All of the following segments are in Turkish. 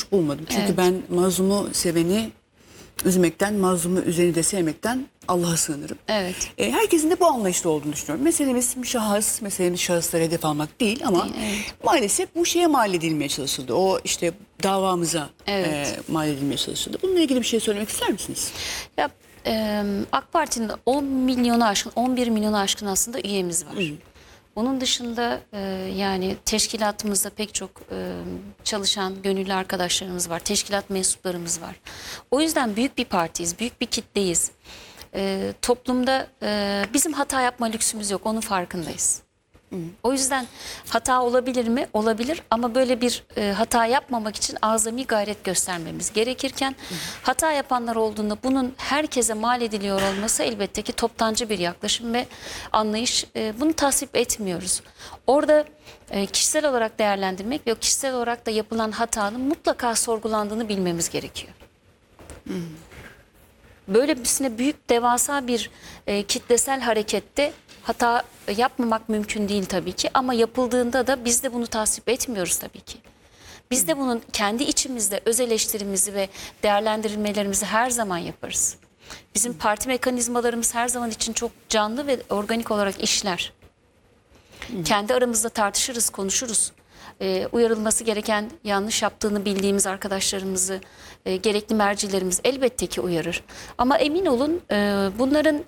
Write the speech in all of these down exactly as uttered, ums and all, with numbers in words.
hoş bulmadım. Çünkü Evet. ben mazlumu seveni üzmekten, mazlumu üzeni de sevmekten Allah'a sığınırım. Evet. E, herkesin de bu anlayışta olduğunu düşünüyorum. Meselemiz şahıs, meselemiz şahıslara hedef almak değil ama Değil, evet. maalesef bu şeye mal edilmeye çalışıldı. O işte davamıza Evet. e, mal edilmeye çalışıldı. Bununla ilgili bir şey söylemek ister misiniz? Ya e, AK Parti'nin on milyonu aşkın, on bir milyonu aşkın aslında üyemiz var. Hı. Onun dışında e, yani teşkilatımızda pek çok e, çalışan gönüllü arkadaşlarımız var. Teşkilat mensuplarımız var. O yüzden büyük bir partiyiz, büyük bir kitleyiz. E, toplumda e, bizim hata yapma lüksümüz yok, onun farkındayız. Hı. O yüzden hata olabilir mi? Olabilir ama böyle bir e, hata yapmamak için azami gayret göstermemiz gerekirken hı. hata yapanlar olduğunda bunun herkese mal ediliyor olması elbette ki toptancı bir yaklaşım ve anlayış. E, bunu tasvip etmiyoruz. Orada e, kişisel olarak değerlendirmek ve kişisel olarak da yapılan hatanın mutlaka sorgulandığını bilmemiz gerekiyor. Hı. Böylesine büyük devasa bir e, kitlesel harekette hata yapmamak mümkün değil tabii ki ama yapıldığında da biz de bunu tasvip etmiyoruz tabii ki. Biz de bunun kendi içimizde öz eleştirimizi ve değerlendirmelerimizi her zaman yaparız. Bizim parti mekanizmalarımız her zaman için çok canlı ve organik olarak işler. Kendi aramızda tartışırız, konuşuruz. Ee, uyarılması gereken yanlış yaptığını bildiğimiz arkadaşlarımızı, e, gerekli mercilerimiz elbette ki uyarır. Ama emin olun e, bunların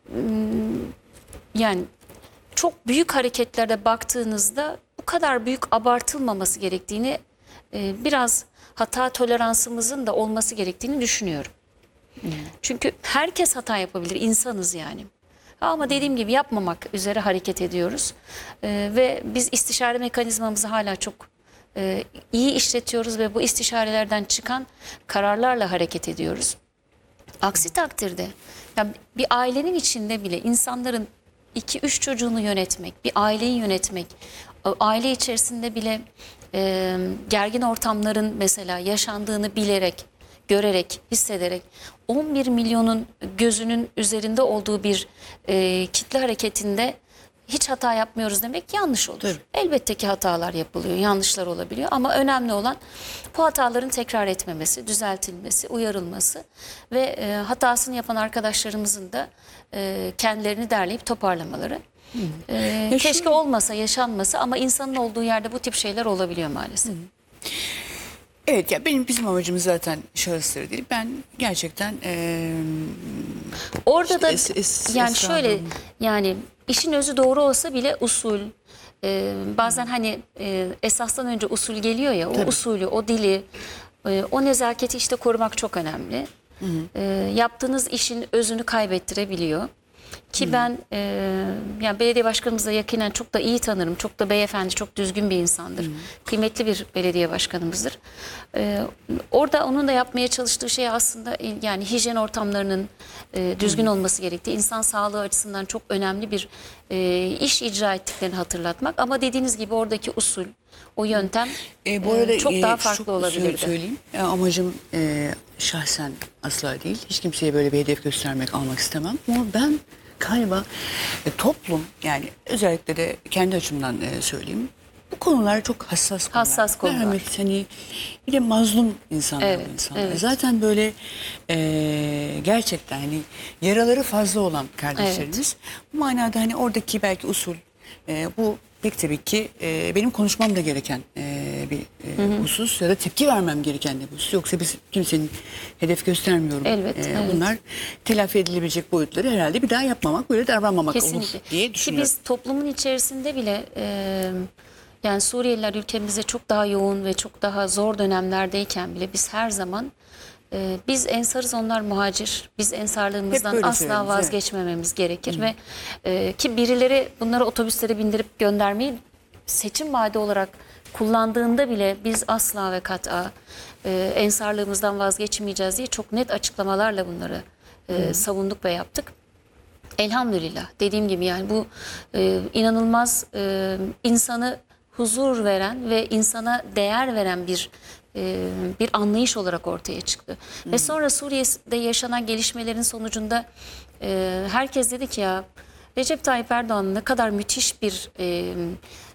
yani çok büyük hareketlerde baktığınızda bu kadar büyük abartılmaması gerektiğini, e, biraz hata toleransımızın da olması gerektiğini düşünüyorum. Hmm. Çünkü herkes hata yapabilir, insanız yani. Ama dediğim gibi yapmamak üzere hareket ediyoruz. Ee, ve biz istişare mekanizmamızı hala çok e, iyi işletiyoruz ve bu istişarelerden çıkan kararlarla hareket ediyoruz. Aksi takdirde yani bir ailenin içinde bile insanların iki üç çocuğunu yönetmek, bir aileyi yönetmek, aile içerisinde bile e, gergin ortamların mesela yaşandığını bilerek, görerek, hissederek on bir milyonun gözünün üzerinde olduğu bir e, kitle hareketinde hiç hata yapmıyoruz demek yanlış olur. Tabii. Elbette ki hatalar yapılıyor, yanlışlar olabiliyor ama önemli olan bu hataların tekrar etmemesi, düzeltilmesi, uyarılması ve e, hatasını yapan arkadaşlarımızın da e, kendilerini derleyip toparlamaları. E, keşke olmasa, yaşanmasa ama insanın olduğu yerde bu tip şeyler olabiliyor maalesef. Hı. Evet ya benim bizim amacımız zaten şahısları değil. Ben gerçekten ee, orada işte da es, es, yani esrarım. şöyle yani işin özü doğru olsa bile usul e, bazen hani e, esasdan önce usul geliyor ya. Tabii. O usulü, o dili, e, o nezaketi işte korumak çok önemli. Hı hı. E, yaptığınız işin özünü kaybettirebiliyor. Ki hmm. ben e, yani belediye başkanımızla yakinen çok da iyi tanırım. Çok da beyefendi, çok düzgün bir insandır. Hmm. Kıymetli bir belediye başkanımızdır. E, orada onun da yapmaya çalıştığı şey aslında yani hijyen ortamlarının e, düzgün hmm. olması gerektiği, insan sağlığı açısından çok önemli bir e, iş icra ettiklerini hatırlatmak. Ama dediğiniz gibi oradaki usul, o yöntem e, bu arada, e, çok e, daha farklı olabilirdi. Söyleyeyim. E, amacım e, şahsen asla değil. Hiç kimseye böyle bir hedef göstermek, almak istemem. Ama ben galiba e, toplum yani özellikle de kendi açımdan e, söyleyeyim. Bu konular çok hassas konular. Hassas konular. Merhamet, hani bir de mazlum insanlar evet, bu insanlar. Evet. Zaten böyle e, gerçekten hani yaraları fazla olan kardeşlerimiz. Evet. Bu manada hani oradaki belki usul e, bu pek tabii ki e, benim konuşmam da gereken e, bir e, hı hı. husus ya da tepki vermem gereken bir husus. Yoksa biz kimsenin hedef göstermiyorum. Elbet, e, evet. Bunlar telafi edilebilecek boyutları herhalde bir daha yapmamak, böyle davranmamak Kesinlikle. olur diye düşünüyorum. Ki biz toplumun içerisinde bile e, yani Suriyeliler ülkemizde çok daha yoğun ve çok daha zor dönemlerdeyken bile biz her zaman e, biz ensarız, onlar muhacir. Biz ensarlığımızdan asla vazgeçmememiz evet. gerekir. Hı. Ve e, ki birileri bunları otobüslere bindirip göndermeyi seçim vaadi olarak kullandığında bile biz asla ve kat'a e, ensarlığımızdan vazgeçmeyeceğiz diye çok net açıklamalarla bunları e, savunduk ve yaptık. Elhamdülillah dediğim gibi yani bu e, inanılmaz e, insanı huzur veren ve insana değer veren bir e, bir anlayış olarak ortaya çıktı. Hmm. Ve sonra Suriye'de yaşanan gelişmelerin sonucunda e, herkes dedi ki ya Recep Tayyip Erdoğan'ın ne kadar müthiş bir e,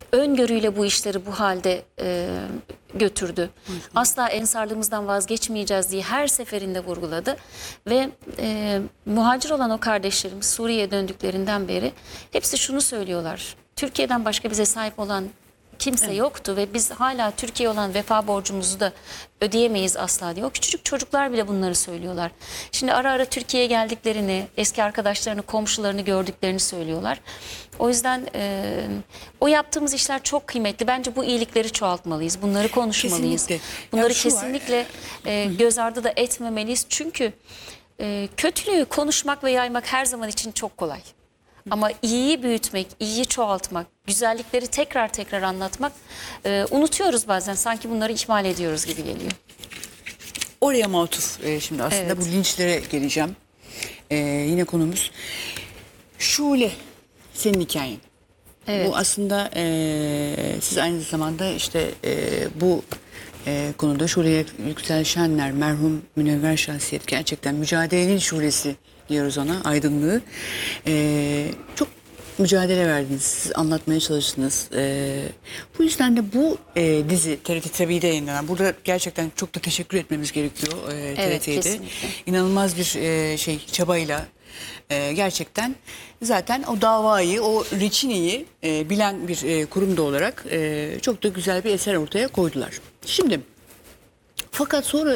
öngörüyle bu işleri bu halde e, götürdü. Asla ensarlığımızdan vazgeçmeyeceğiz diye her seferinde vurguladı. Ve e, muhacir olan o kardeşlerimiz Suriye'ye döndüklerinden beri hepsi şunu söylüyorlar. Türkiye'den başka bize sahip olan kimse evet. yoktu ve biz hala Türkiye olan vefa borcumuzu da ödeyemeyiz asla diyor. O küçücük çocuklar bile bunları söylüyorlar. Şimdi ara ara Türkiye'ye geldiklerini, eski arkadaşlarını, komşularını gördüklerini söylüyorlar. O yüzden e, o yaptığımız işler çok kıymetli. Bence bu iyilikleri çoğaltmalıyız. Bunları konuşmalıyız. Kesinlikle. Bunları Ya kesinlikle e, göz ardı da etmemeliyiz. Çünkü e, kötülüğü konuşmak ve yaymak her zaman için çok kolay. Ama iyiyi büyütmek, iyiyi çoğaltmak, güzellikleri tekrar tekrar anlatmak e, unutuyoruz bazen. Sanki bunları ihmal ediyoruz gibi geliyor. Oraya matuf e, şimdi aslında Evet. bu linçlere geleceğim. E, yine konumuz Şule, senin hikayen. Evet. Bu aslında e, siz aynı zamanda işte e, bu e, konuda Şule Yüksel Şenler, merhum münevver şahsiyet, gerçekten mücadelenin şulesi diyoruz ona, aydınlığı. E, çok mücadele verdiniz, siz anlatmaya çalıştınız. E, bu yüzden de bu e, dizi T R T T V'de yayınlanan, burada gerçekten çok da teşekkür etmemiz gerekiyor e, Evet, T R T'ye de. kesinlikle. İnanılmaz bir e, şey çabayla e, gerçekten zaten o davayı, o reçineyi e, bilen bir e, kurum da olarak e, çok da güzel bir eser ortaya koydular. Şimdi fakat sonra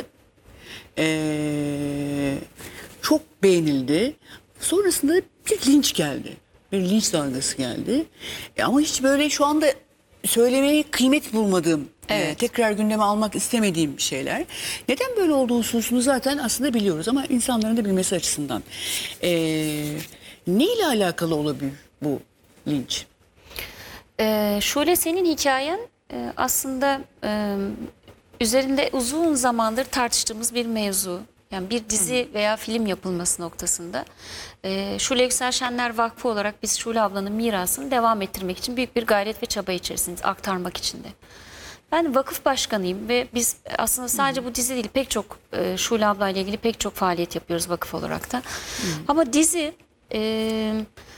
e, çok beğenildi. Sonrasında bir linç geldi. Bir linç dalgası geldi. E, ama hiç böyle şu anda söylemeye kıymet bulmadığım, Evet. e, tekrar gündeme almak istemediğim şeyler. Neden böyle olduğu hususunu zaten aslında biliyoruz ama insanların da bilmesi açısından. E, ne ile alakalı olabilir bu linç? Ee, Şule, senin hikayen e, aslında e, üzerinde uzun zamandır tartıştığımız bir mevzu. Yani bir dizi veya film yapılması noktasında. E, Şule Yüksel Şenler Vakfı olarak biz Şule ablanın mirasını devam ettirmek için büyük bir gayret ve çaba içerisindeyiz, aktarmak için de. Ben vakıf başkanıyım ve biz aslında sadece bu dizi değil, pek çok e, Şule abla ile ilgili pek çok faaliyet yapıyoruz vakıf olarak da. Ama dizi e,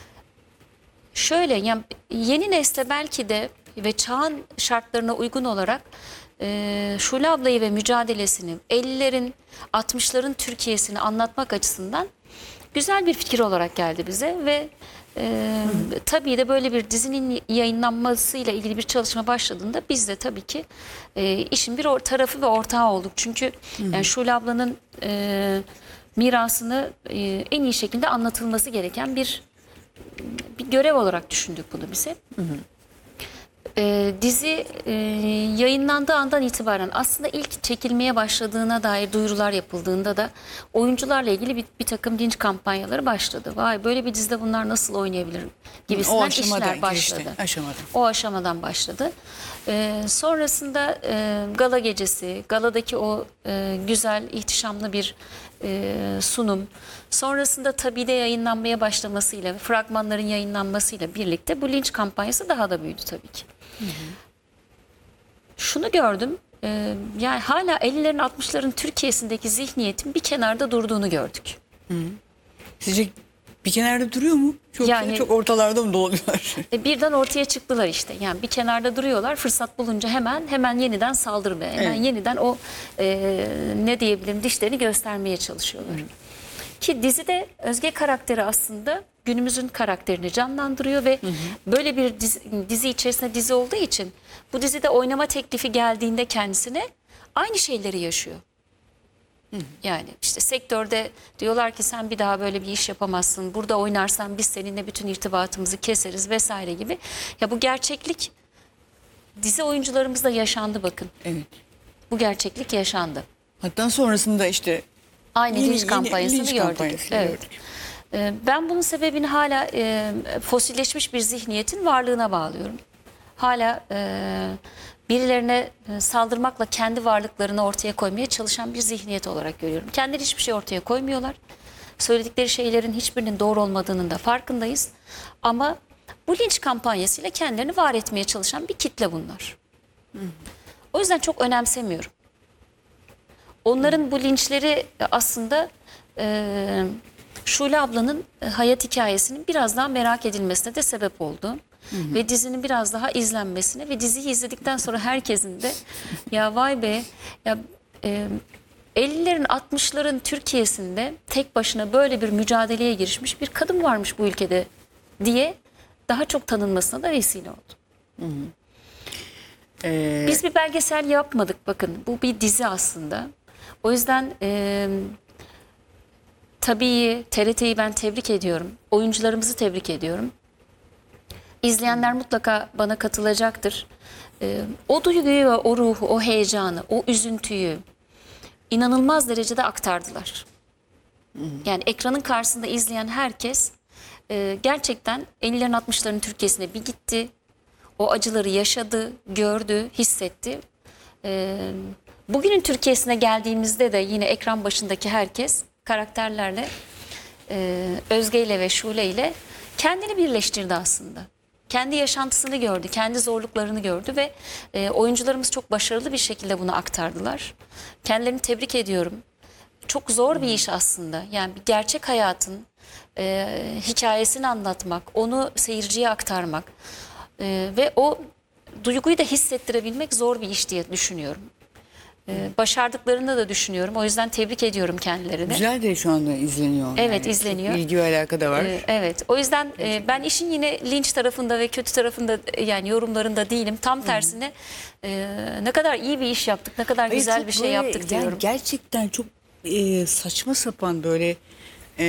şöyle, yani yeni nesle belki de ve çağın şartlarına uygun olarak e, Şule ablayı ve mücadelesini, ellilerin, altmışların Türkiye'sini anlatmak açısından güzel bir fikir olarak geldi bize ve e, tabii de böyle bir dizinin yayınlanmasıyla ilgili bir çalışma başladığında biz de tabii ki e, işin bir or- tarafı ve ortağı olduk. Çünkü yani Şule ablanın e, mirasını e, en iyi şekilde anlatılması gereken bir bir görev olarak düşündük bunu bize. Hı hı. Ee, dizi e, yayınlandığı andan itibaren aslında ilk çekilmeye başladığına dair duyurular yapıldığında da oyuncularla ilgili bir, bir takım linç kampanyaları başladı. Vay, böyle bir dizide bunlar nasıl oynayabilir gibisinden işler başladı. Işte, aşamadan. O aşamadan başladı. Ee, sonrasında e, gala gecesi, galadaki o e, güzel, ihtişamlı bir e, sunum. Sonrasında tabii de yayınlanmaya başlamasıyla, fragmanların yayınlanmasıyla birlikte bu linç kampanyası daha da büyüdü tabii ki. Hı hı. Şunu gördüm, e, yani hala ellilerin altmışların Türkiye'sindeki zihniyetin bir kenarda durduğunu gördük. Hı. Sizce bir kenarda duruyor mu? Çok, yani, çok ortalarda mı dolanıyorlar? E, birden ortaya çıktılar işte. Yani bir kenarda duruyorlar, fırsat bulunca hemen hemen yeniden saldırı ve hemen evet. yeniden o e, ne diyebilirim dişlerini göstermeye çalışıyorlar. Hı. Ki dizide Özge karakteri aslında günümüzün karakterini canlandırıyor ve hı hı. böyle bir dizi, dizi içerisinde dizi olduğu için bu dizide oynama teklifi geldiğinde kendisine aynı şeyleri yaşıyor. Hı hı. Yani işte sektörde diyorlar ki sen bir daha böyle bir iş yapamazsın. Burada oynarsan biz seninle bütün irtibatımızı keseriz vesaire gibi. Ya bu gerçeklik dizi oyuncularımızda yaşandı bakın. Evet. Bu gerçeklik yaşandı. Hatta sonrasında işte aynı yeni, linç kampanyasını linç gördük. kampanyasını Evet. gördük. Ben bunun sebebini hala e, fosilleşmiş bir zihniyetin varlığına bağlıyorum. Hala e, birilerine saldırmakla kendi varlıklarını ortaya koymaya çalışan bir zihniyet olarak görüyorum. Kendileri hiçbir şey ortaya koymuyorlar. Söyledikleri şeylerin hiçbirinin doğru olmadığının da farkındayız. Ama bu linç kampanyasıyla kendilerini var etmeye çalışan bir kitle bunlar. Hı. O yüzden çok önemsemiyorum. Onların bu linçleri aslında e, Şule ablanın hayat hikayesinin biraz daha merak edilmesine de sebep oldu. ve dizinin biraz daha izlenmesine ve diziyi izledikten sonra herkesin de ya vay be ya e, ellilerin altmışların Türkiye'sinde tek başına böyle bir mücadeleye girişmiş bir kadın varmış bu ülkede diye daha çok tanınmasına da vesile oldu. Hı hı. Ee... Biz bir belgesel yapmadık, bakın bu bir dizi aslında. O yüzden e, tabii T R T'yi ben tebrik ediyorum. Oyuncularımızı tebrik ediyorum. İzleyenler mutlaka bana katılacaktır. E, o duyguyu, o ruhu, o heyecanı, o üzüntüyü inanılmaz derecede aktardılar. Yani ekranın karşısında izleyen herkes e, gerçekten ellilerin altmışların Türkiye'sine bir gitti. O acıları yaşadı, gördü, hissetti. E, bugünün Türkiye'sine geldiğimizde de yine ekran başındaki herkes karakterlerle, e, Özge ile ve Şule ile kendini birleştirdi aslında. Kendi yaşantısını gördü, kendi zorluklarını gördü ve e, oyuncularımız çok başarılı bir şekilde bunu aktardılar. Kendilerini tebrik ediyorum. Çok zor bir iş aslında. Yani bir gerçek hayatın e, hikayesini anlatmak, onu seyirciye aktarmak e, ve o duyguyu da hissettirebilmek zor bir iş diye düşünüyorum. Ee, başardıklarını da düşünüyorum. O yüzden tebrik ediyorum kendilerini. Güzel de şu anda izleniyor. Evet, yani. izleniyor. İlgi ve alaka da var. Ee, evet. O yüzden e, ben işin yine linç tarafında ve kötü tarafında e, yani yorumlarında değilim. Tam tersine e, ne kadar iyi bir iş yaptık, ne kadar Hayır, güzel çok bir şey böyle, yaptık yani diyorum. gerçekten çok e, saçma sapan böyle e,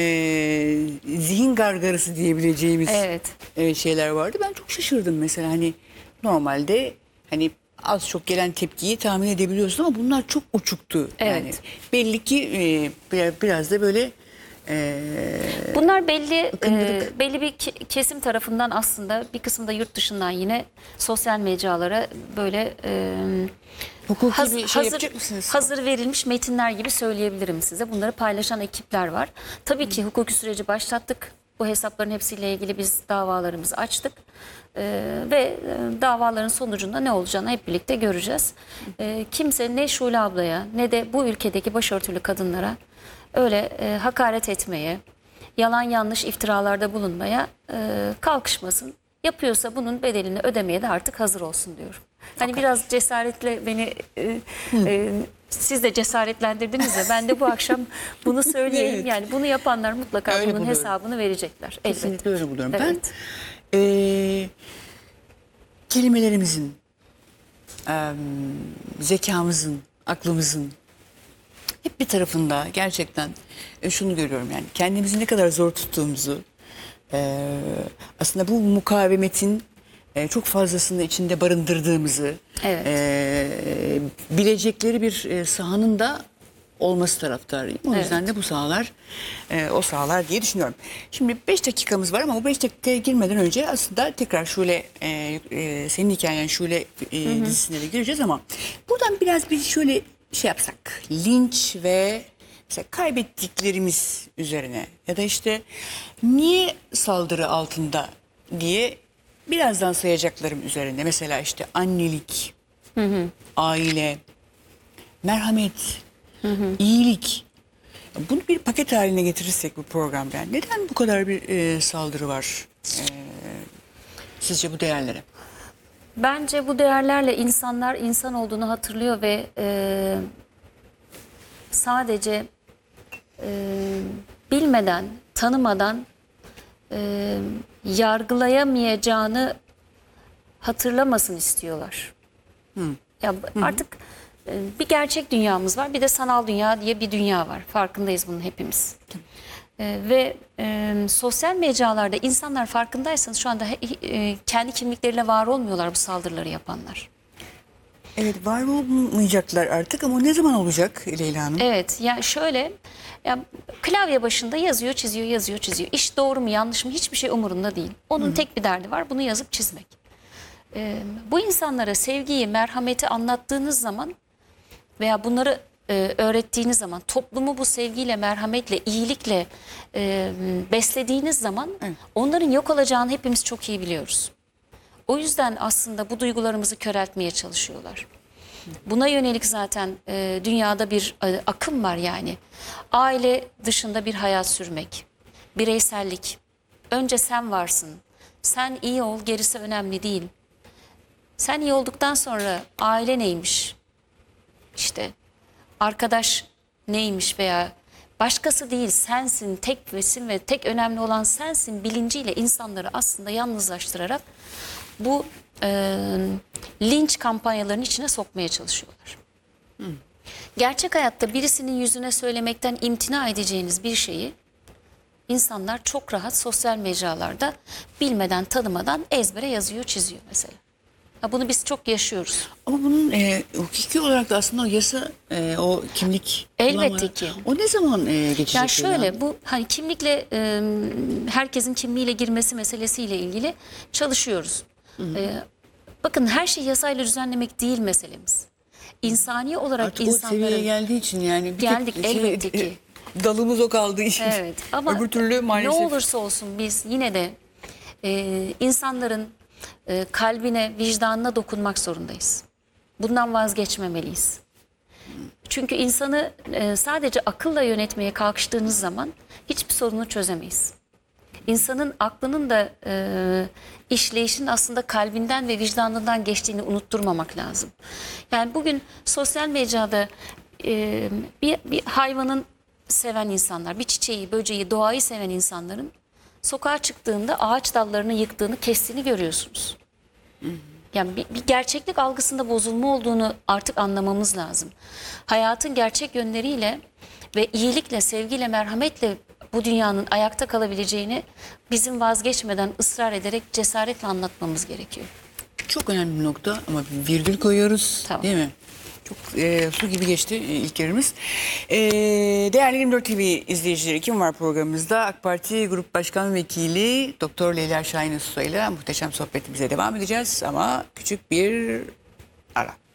zihin gargarası diyebileceğimiz Evet. e, şeyler vardı. Ben çok şaşırdım mesela, hani normalde hani az çok gelen tepkiyi tahmin edebiliyorsun ama bunlar çok uçuktu. Evet. Yani belli ki e, biraz da böyle e, bunlar belli e, akındırık. belli bir ke- kesim tarafından, aslında bir kısım da yurt dışından yine sosyal mecralara böyle e, hukuki haz- bir şey hazır, yapacak mısınız? hazır verilmiş metinler gibi söyleyebilirim size. Bunları paylaşan ekipler var. Tabii ki hukuki süreci başlattık. Bu hesapların hepsiyle ilgili biz davalarımızı açtık. Ee, ve e, davaların sonucunda ne olacağını hep birlikte göreceğiz. Ee, kimse ne Şule ablaya ne de bu ülkedeki başörtülü kadınlara öyle e, hakaret etmeye, yalan yanlış iftiralarda bulunmaya e, kalkışmasın. Yapıyorsa bunun bedelini ödemeye de artık hazır olsun diyorum. Hani biraz cesaretle beni e, e, siz de cesaretlendirdiniz ya, ben de bu akşam bunu söyleyeyim. Evet. Yani bunu yapanlar mutlaka Öyle bunun buluyorum. hesabını verecekler. Kesinlikle Elbette. öyle buluyorum. Evet. Ben e, kelimelerimizin, e, zekamızın, aklımızın hep bir tarafında gerçekten e, şunu görüyorum, yani kendimizi ne kadar zor tuttuğumuzu, e, aslında bu mukavemetin e, çok fazlasını içinde barındırdığımızı, Evet. e, bilecekleri bir e, sahanın da olması taraftarıyım. O Evet. yüzden de bu sahalar e, o sahalar diye düşünüyorum. Şimdi beş dakikamız var ama bu beş dakikaya girmeden önce aslında tekrar Şule, e, e, senin hikayen Şule e, dizisine de gireceğiz ama buradan biraz bir şöyle şey yapsak. Linç ve mesela kaybettiklerimiz üzerine ya da işte niye saldırı altında diye birazdan sayacaklarım üzerinde. Mesela işte annelik, hı hı. aile, merhamet, hı hı. iyilik. Bunu bir paket haline getirirsek bu programda, neden bu kadar bir e, saldırı var e, sizce bu değerlere? Bence bu değerlerle insanlar insan olduğunu hatırlıyor ve e, sadece e, bilmeden, tanımadan e, yargılayamayacağını hatırlamasın istiyorlar. Hı. Ya Hı. artık e, bir gerçek dünyamız var, bir de sanal dünya diye bir dünya var. Farkındayız bunun hepimiz. E, ve e, sosyal mecralarda insanlar, farkındaysanız şu anda he, e, kendi kimlikleriyle var olmuyorlar bu saldırıları yapanlar. Evet, var olmayacaklar artık ama ne zaman olacak Leyla Hanım? Evet, yani şöyle, ya klavye başında yazıyor, çiziyor, yazıyor, çiziyor. İş doğru mu, yanlış mı, hiçbir şey umurunda değil. Onun Hı. tek bir derdi var, bunu yazıp çizmek. Ee, bu insanlara sevgiyi, merhameti anlattığınız zaman veya bunları e, öğrettiğiniz zaman, toplumu bu sevgiyle, merhametle, iyilikle e, beslediğiniz zaman Hı. onların yok olacağını hepimiz çok iyi biliyoruz. O yüzden aslında bu duygularımızı köreltmeye çalışıyorlar. Buna yönelik zaten e, dünyada bir e, akım var yani. Aile dışında bir hayat sürmek, bireysellik. Önce sen varsın, Sen iyi ol, gerisi önemli değil. Sen iyi olduktan sonra aile neymiş? İşte arkadaş neymiş veya başkası değil, sensin, tek vesin ve tek önemli olan sensin bilinciyle insanları aslında yalnızlaştırarak bu e, linç kampanyalarının içine sokmaya çalışıyorlar. Hmm. Gerçek hayatta birisinin yüzüne söylemekten imtina edeceğiniz bir şeyi insanlar çok rahat sosyal mecralarda bilmeden tanımadan ezbere yazıyor, çiziyor mesela. Ha, bunu biz çok yaşıyoruz. Ama bunun e, hukuki olarak da aslında o yasa, e, o kimlik Elbette kullanma- ki. O ne zaman e, geçecek? Yani şöyle yani? bu hani kimlikle e, herkesin kimliğiyle girmesi meselesiyle ilgili çalışıyoruz. E, bakın her şeyi yasayla düzenlemek değil meselemiz. İnsani olarak Artık o seviyeye insanların geldiği için yani. bir tek geldik elbette ki. e, dalımız o kaldığı için. Evet ama Öbür türlü maalesef. ne olursa olsun biz yine de e, insanların e, kalbine, vicdanına dokunmak zorundayız. Bundan vazgeçmemeliyiz. Çünkü insanı e, sadece akılla yönetmeye kalkıştığınız zaman hiçbir sorunu çözemeyiz. İnsanın aklının da e, işleyişinin aslında kalbinden ve vicdanından geçtiğini unutturmamak lazım. Yani bugün sosyal mecrada e, bir, bir hayvanın seven insanlar, bir çiçeği, böceği, doğayı seven insanların sokağa çıktığında ağaç dallarını yıktığını, kestiğini görüyorsunuz. Yani bir, bir gerçeklik algısında bozulma olduğunu artık anlamamız lazım. Hayatın gerçek yönleriyle ve iyilikle, sevgiyle, merhametle bu dünyanın ayakta kalabileceğini bizim vazgeçmeden, ısrar ederek, cesaretle anlatmamız gerekiyor. Çok önemli bir nokta ama bir virgül koyuyoruz, Tamam. değil mi? Çok e, su gibi geçti e, ilk yerimiz. E, değerli yirmi dört T V izleyicileri, kim var programımızda? AK Parti Grup Başkan Vekili Doktor Leyla Şahin Usta ile muhteşem sohbetimize devam edeceğiz ama küçük bir ara.